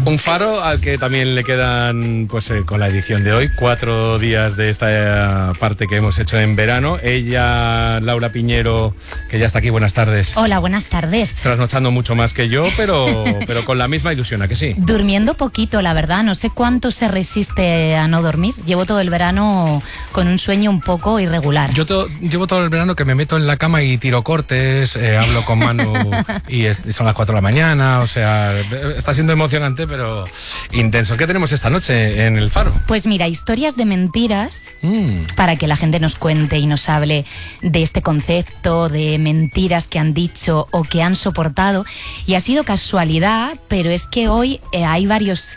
Un faro al que también le quedan, pues con la edición de hoy, 4 días de esta parte que hemos hecho en verano. Ella, Laura Piñero, que ya está aquí, buenas tardes. Hola, buenas tardes. Trasnochando mucho más que yo, pero con la misma ilusión, ¿a que sí? Durmiendo poquito, la verdad, no sé cuánto se resiste a no dormir. Llevo todo el verano con un sueño un poco irregular. Yo llevo todo el verano que me meto en la cama y tiro cortes, hablo con Manu y son las 4 de la mañana, o sea, está siendo emocionante, pero intenso. ¿Qué tenemos esta noche en el Faro? Pues mira, historias de mentiras para que la gente nos cuente y nos hable de este concepto, de mentiras que han dicho o que han soportado. Y ha sido casualidad, pero es que hoy hay varios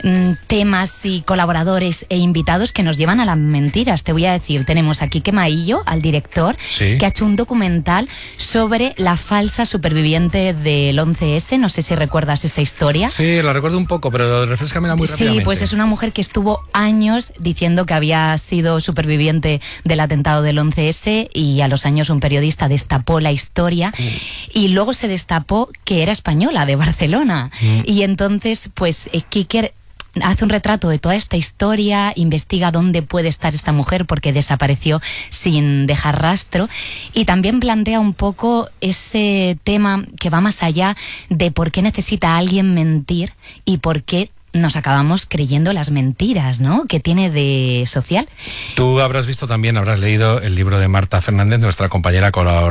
temas y colaboradores e invitados que nos llevan a las mentiras. Te voy a decir, tenemos a Quique Maillo, al director, ¿sí?, que ha hecho un documental sobre la falsa superviviente del 11S. No sé si recuerdas esa historia. Sí, la recuerdo un poco, pero refréscamela muy rápidamente. Sí, pues es una mujer que estuvo años diciendo que había sido superviviente del atentado del 11S y a los años un periodista destapó la historia y luego se destapó que era española, de Barcelona. Y entonces, pues, Quique hace un retrato de toda esta historia, investiga dónde puede estar esta mujer porque desapareció sin dejar rastro, y también plantea un poco ese tema que va más allá de por qué necesita alguien mentir y por qué nos acabamos creyendo las mentiras, ¿no?, que tiene de social. Tú habrás visto también, habrás leído el libro de Marta Fernández, nuestra compañera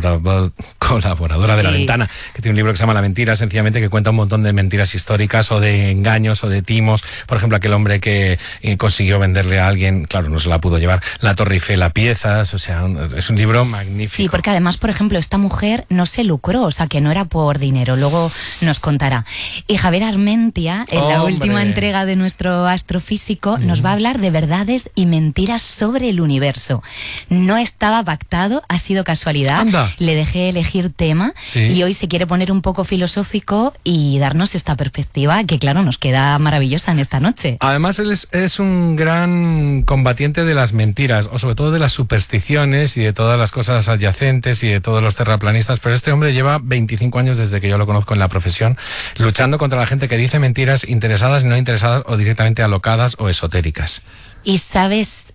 colaboradora de La Ventana, que tiene un libro que se llama La Mentira, sencillamente, que cuenta un montón de mentiras históricas o de engaños o de timos. Por ejemplo, aquel hombre que consiguió venderle a alguien, claro, no se la pudo llevar, la Torre Eiffel a piezas. O sea, es un libro magnífico. Sí, porque además, por ejemplo, esta mujer no se lucró, o sea, que no era por dinero, luego nos contará. Y Javier Armentia, en la última entrega de nuestro astrofísico, nos va a hablar de verdades y mentiras sobre el universo. No estaba pactado, ha sido casualidad. Anda. Le dejé elegir tema, sí, y hoy se quiere poner un poco filosófico y darnos esta perspectiva que, claro, nos queda maravillosa en esta noche. Además, él es un gran combatiente de las mentiras, o sobre todo de las supersticiones y de todas las cosas adyacentes y de todos los terraplanistas, pero este hombre lleva 25 años desde que yo lo conozco en la profesión, luchando contra la gente que dice mentiras interesadas y no interesadas o directamente alocadas o esotéricas. Y sabes,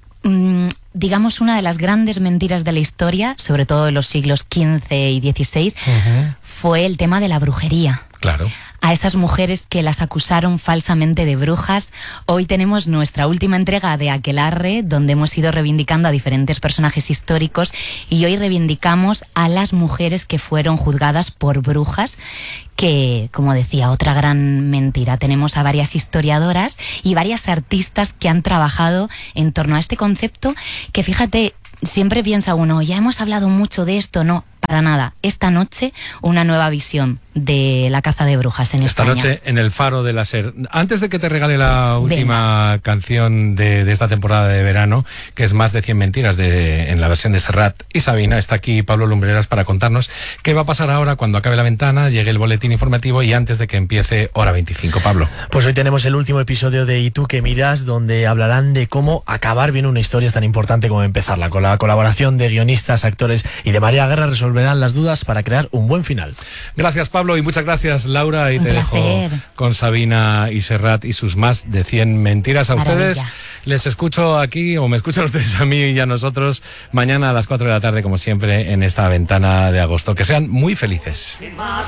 digamos, una de las grandes mentiras de la historia, sobre todo en los siglos XV y XVI, fue el tema de la brujería. Claro. A esas mujeres que las acusaron falsamente de brujas. Hoy tenemos nuestra última entrega de Aquelarre, donde hemos ido reivindicando a diferentes personajes históricos, y hoy reivindicamos a las mujeres que fueron juzgadas por brujas, que, como decía, otra gran mentira. Tenemos a varias historiadoras y varias artistas que han trabajado en torno a este concepto, que, fíjate, siempre piensa uno, ya hemos hablado mucho de esto. No, para nada. Esta noche, una nueva visión de la caza de brujas en España. Esta noche en el Faro de la SER. Antes de que te regale la última canción de esta temporada de verano, que es Más de 100 mentiras en la versión de Serrat y Sabina, está aquí Pablo Lumbreras para contarnos qué va a pasar ahora cuando acabe La Ventana, llegue el boletín informativo y antes de que empiece Hora 25. Pablo. Pues hoy tenemos el último episodio de ¿Y tú qué miras?, donde hablarán de cómo acabar bien una historia es tan importante como empezarla. Con la colaboración de guionistas, actores y de María Guerra resolverán las dudas para crear un buen final. Gracias, Pablo, y muchas gracias, Laura, y te dejo con Sabina y Serrat y sus más de 100 mentiras. A ustedes les escucho aquí, o me escuchan ustedes a mí y a nosotros, mañana a las 4 de la tarde, como siempre, en esta Ventana de agosto. Que sean muy felices.